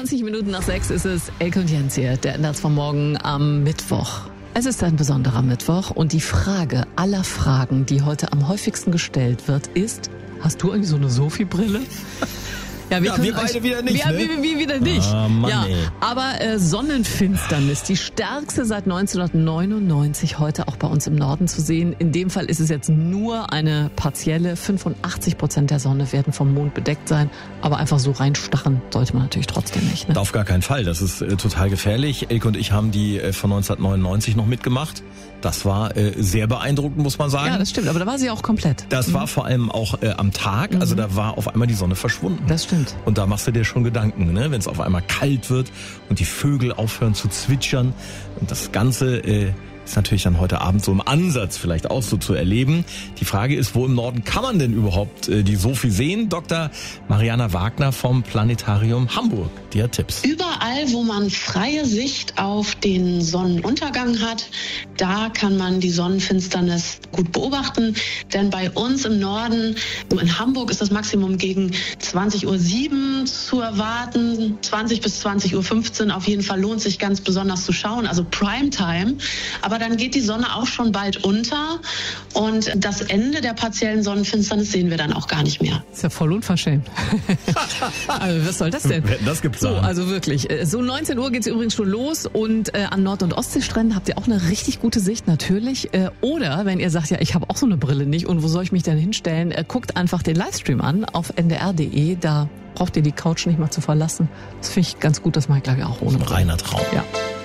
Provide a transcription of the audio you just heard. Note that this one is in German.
20 Minuten nach 6 ist es. Elke und Jens hier, der Ende vom Morgen am Mittwoch. Es ist ein besonderer Mittwoch und die Frage aller Fragen, die heute am häufigsten gestellt wird, ist: Hast du eigentlich so eine Sophie-Brille? Ja, wir beide wieder nicht. Ja, wir wieder nicht. Ah, Mann, ja, ey. aber Sonnenfinsternis, die stärkste seit 1999, heute auch bei uns im Norden zu sehen. In dem Fall ist es jetzt nur eine partielle. 85% der Sonne werden vom Mond bedeckt sein. Aber einfach so reinstarren sollte man natürlich trotzdem nicht. Ne? Auf gar keinen Fall. Das ist total gefährlich. Elke und ich haben die von 1999 noch mitgemacht. Das war sehr beeindruckend, muss man sagen. Ja, das stimmt. Aber da war sie auch komplett. Das war vor allem auch am Tag. Also da war auf einmal die Sonne verschwunden. Das stimmt. Und da machst du dir schon Gedanken, ne? Wenn es auf einmal kalt wird und die Vögel aufhören zu zwitschern. Und das Ganze ist natürlich dann heute Abend so im Ansatz vielleicht auch so zu erleben. Die Frage ist, wo im Norden kann man denn überhaupt die Sophie sehen? Dr. Mariana Wagner vom Planetarium Hamburg, die hat Tipps. Überall, wo man freie Sicht auf den Sonnenuntergang hat, da kann man die Sonnenfinsternis gut beobachten. Denn bei uns im Norden, in Hamburg, ist das Maximum gegen 20:07 Uhr zu erwarten. 20 bis 20:15 Uhr auf jeden Fall lohnt sich ganz besonders zu schauen, also Primetime. Aber dann geht die Sonne auch schon bald unter und das Ende der partiellen Sonnenfinsternis sehen wir dann auch gar nicht mehr. Ist ja voll unverschämt. Also was soll das denn? Wir hätten das geplant. So, also wirklich. So 19 Uhr geht's übrigens schon los und an Nord- und Ostseestränden habt ihr auch eine richtig gute Sicht natürlich. Oder wenn ihr sagt, ja, ich habe auch so eine Brille nicht und wo soll ich mich denn hinstellen, guckt einfach den Livestream an auf ndr.de. Da braucht ihr die Couch nicht mal zu verlassen. Das finde ich ganz gut, das mache ich glaube ich auch ohne Brille. Reiner Traum. Ja.